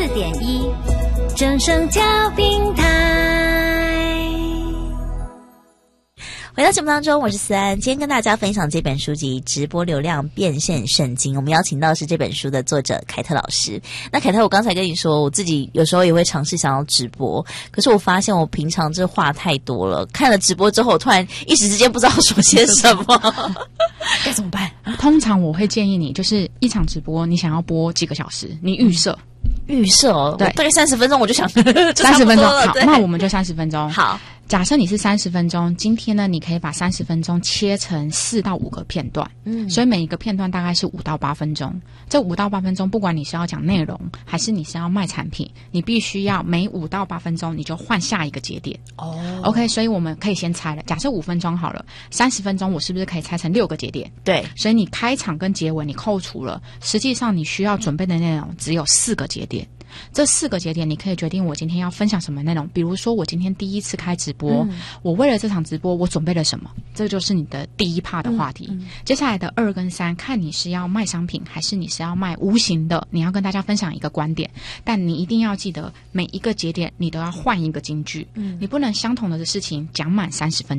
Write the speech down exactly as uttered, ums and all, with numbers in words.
四点一，正声调频台。 回到节目当中，我是思安，今天跟大家分享这本书籍《直播流量变现圣经》。我们邀请到的是这本书的作者凯特老师。那凯特，我刚才跟你说，我自己有时候也会尝试想要直播，可是我发现我平常这话太多了，看了直播之后，我突然一时之间不知道说些什么，该怎么办？ 通常我会建议你，就是一场直播，你想要播几个小时，你预设。 预设哦， 对， 大概三十分钟我就想三十分钟，好，那我们就三十分钟。 好， 假设你是三十分钟，今天呢，你可以把三十分钟切成四到五个片段，嗯，所以每一个片段大概是五到八分钟。这五到八分钟，不管你是要讲内容，还是你是要卖产品，你必须要每五到八分钟你就换下一个节点。哦 ，OK， 所以我们可以先拆了。假设五分钟好了，三十分钟我是不是可以拆成六个节点？ 对， 所以你开场跟结尾你扣除了，实际上你需要准备的内容只有四个节点。这四个节点你可以决定我今天要分享什么内容，比如说我今天第一次开直播，嗯、我为了这场直播我准备了什么，这就是你的第一 part 的话题。嗯嗯、接下来的二跟三，看你是要卖商品还是你是要卖无形的，你要跟大家分享一个观点，但你一定要记得每一个节点你都要换一个金句，嗯、你不能相同的事情讲满三十分钟。